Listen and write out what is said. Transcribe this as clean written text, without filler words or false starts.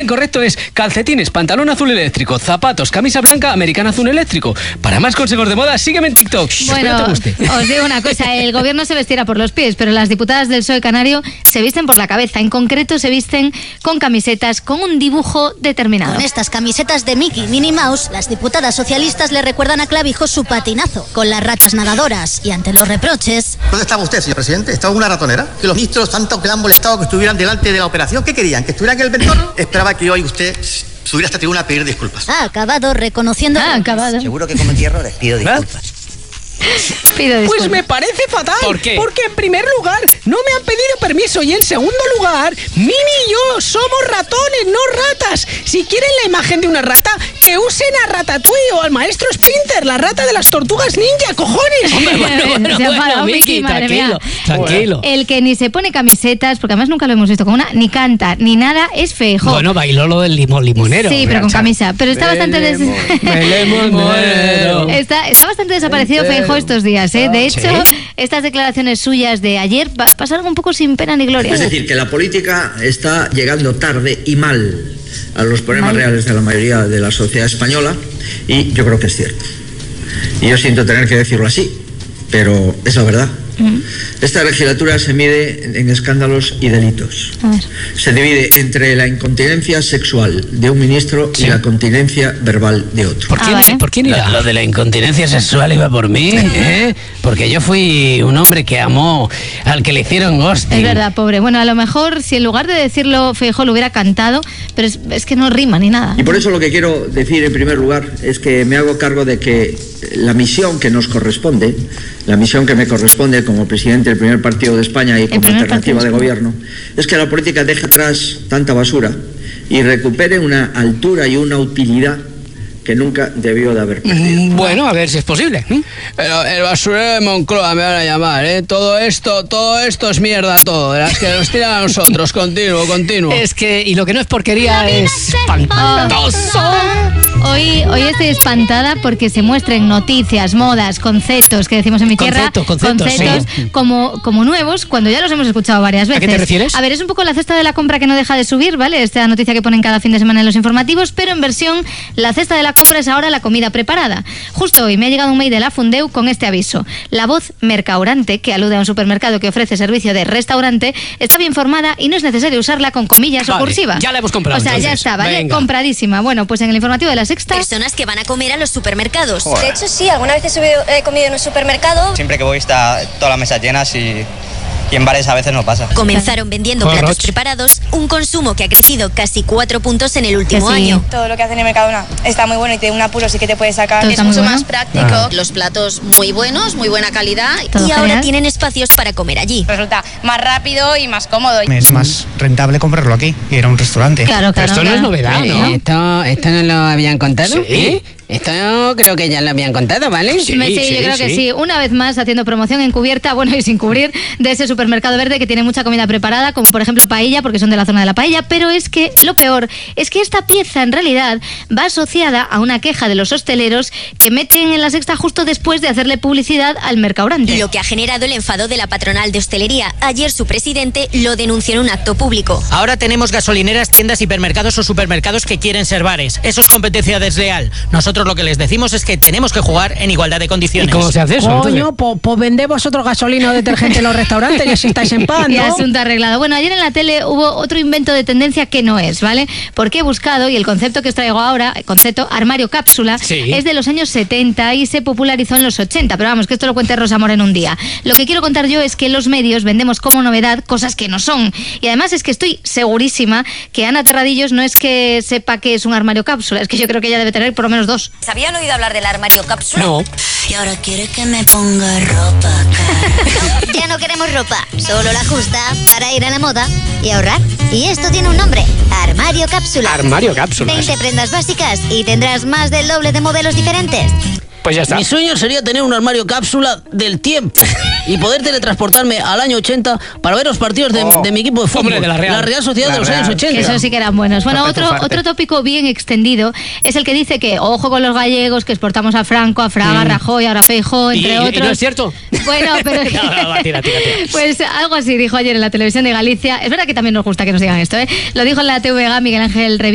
incorrecto es calcetines, pantalón azul eléctrico, zapatos, camisa blanca, americana azul eléctrico. Para más consejos de moda, sígueme en TikTok. Bueno, os digo una cosa, el gobierno se vestirá por los pies, pero las diputadas del PSOE canario se visten por la cabeza. En concreto, se visten con camisetas con un dibujo determinado. Con estas camisetas de Mickey y Minnie Mouse, las diputadas socialistas le recuerdan a Clavijo su patinazo con las ratas nadadoras. Y ante los reproches... ¿Dónde estaba usted, señor presidente? ¿Estaba en una ratonera? Que los ministros tanto que le han molestado que estuvieran delante de la operación. ¿Qué querían? ¿Que estuvieran en el ventorno? Esperaba que hoy usted subiera a esta tribuna a pedir disculpas. Ha acabado reconociendo... Seguro que cometí errores. Pido disculpas. Pues me parece fatal. ¿Por qué? Porque en primer lugar no me han pedido permiso y en segundo lugar, Mini y yo somos ratones, no ratas. Si quieren la imagen de una rata, que usen a Ratatouille o al maestro Splinter, la rata de las tortugas ninja, cojones. Hombre, Se ha enfadado Miki, madre mía. tranquilo. El que ni se pone camisetas, porque además nunca lo hemos visto con una, ni canta, ni nada, es Feijóo. Bueno, bailó lo del limonero. Sí, pero con camisa. Pero está bastante limonero. Está bastante desaparecido Feijóo estos días, ¿eh? De hecho, estas declaraciones suyas de ayer pasaron un poco sin pena ni gloria. Es decir, que la política está llegando tarde y mal a los problemas reales de la mayoría de la sociedad española, y yo creo que es cierto. Y yo siento tener que decirlo así, pero es la verdad. Esta legislatura se mide en escándalos y delitos. Se divide entre la incontinencia sexual de un ministro y la continencia verbal de otro. ¿Por quién irá? Lo de la incontinencia sexual iba por mí, ¿eh? Porque yo fui un hombre que amó al que le hicieron ghosting. Es verdad, pobre. Bueno, a lo mejor si en lugar de decirlo Feijóo lo hubiera cantado, pero es que no rima ni nada. Y por eso lo que quiero decir en primer lugar es que me hago cargo de que la misión que nos corresponde, la misión que me corresponde como presidente del primer partido de España y como alternativa de gobierno, es que la política deje atrás tanta basura y recupere una altura y una utilidad que nunca debió de haber perdido. Bueno, a ver si es posible. Pero el basurero de Moncloa me van a llamar, ¿eh? Todo esto es mierda todo, de las que nos tiran a nosotros, continuo. Es que, y lo que no es porquería es espantoso. Hoy estoy espantada porque se muestran noticias, modas, conceptos que decimos en mi tierra, conceptos sí. como nuevos, cuando ya los hemos escuchado varias veces. ¿A qué te refieres? A ver, es un poco la cesta de la compra que no deja de subir, ¿vale? Esta noticia que ponen cada fin de semana en los informativos, pero en versión, la cesta de la compra es ahora la comida preparada. Justo hoy me ha llegado un mail de la Fundeu con este aviso. La voz mercaurante, que alude a un supermercado que ofrece servicio de restaurante, está bien formada y no es necesario usarla con comillas o cursiva. Ya la hemos comprado. O sea, entonces. ya está, ¿vale? Venga. Compradísima. Bueno, pues en el informativo de la Sexta... Personas que van a comer a los supermercados. Joder. De hecho, sí, alguna vez he comido en un supermercado. Siempre que voy está todas las mesas llenas y en bares a veces no pasa. Comenzaron vendiendo platos preparados, un consumo que ha crecido casi 4 puntos en el último año. Todo lo que hacen en Mercadona está muy bueno y tiene un apuro sí que te puede sacar. Todo Es está muy mucho bueno. más práctico. Los platos muy buenos, muy buena calidad. Todo Y ahora genial. tienen espacios para comer allí. Resulta más rápido y más cómodo. Es más rentable comprarlo aquí, ir a un restaurante. Claro, Pero esto no es novedad, ¿no? ¿Esto no lo habían contado? Sí. ¿Eh? Esto no creo que ya lo habían contado, ¿vale? Sí, yo creo que sí. Una vez más haciendo promoción encubierta, bueno, y sin cubrir, de ese supermercado verde que tiene mucha comida preparada, como por ejemplo paella, porque son de la zona de la paella, pero es que lo peor es que esta pieza en realidad va asociada a una queja de los hosteleros que meten en la Sexta justo después de hacerle publicidad al mercaurante. Lo que ha generado el enfado de la patronal de hostelería. Ayer su presidente lo denunció en un acto público. Ahora tenemos gasolineras, tiendas, hipermercados o supermercados que quieren ser bares. Eso es competencia desleal. Nosotros lo que les decimos es que tenemos que jugar en igualdad de condiciones. ¿Y cómo se hace eso? Coño, pues vended vosotros gasolina o detergente en los restaurantes y así estáis en paz, ¿no? Y asunto arreglado. Bueno, ayer en la tele hubo otro invento de tendencia que no es, ¿vale? Porque he buscado, y el concepto que os traigo ahora, el concepto armario cápsula, es de los años 70 y se popularizó en los 80, pero vamos, que esto lo cuente Rosa Mora en un día. Lo que quiero contar yo es que los medios vendemos como novedad cosas que no son. Y además es que estoy segurísima que Ana Terradillos no es que sepa que es un armario cápsula, es que yo creo que ella debe tener por lo menos 2. ¿Habían oído hablar del armario cápsula? No. Y ahora quiere que me ponga ropa cara. Ya no queremos ropa, solo la justa para ir a la moda y ahorrar. Y esto tiene un nombre, armario cápsula. Armario cápsula. 20 prendas básicas y tendrás más del doble de modelos diferentes. Pues ya está. Mi sueño sería tener un armario cápsula del tiempo y poder teletransportarme al año 80 para ver los partidos de mi equipo de fútbol. Hombre, de la Real Sociedad de los años 80. Que eso sí que eran buenos. Bueno, otro tópico bien extendido es el que dice que ojo con los gallegos, que exportamos a Franco, a Fraga, a Rajoy, ahora a Feijóo, entre otros. ¿Y no es cierto? Bueno, pero... tira. Pues algo así dijo ayer en la televisión de Galicia. Es verdad que también nos gusta que nos digan esto, ¿eh? Lo dijo en la TVG Miguel Ángel Reví.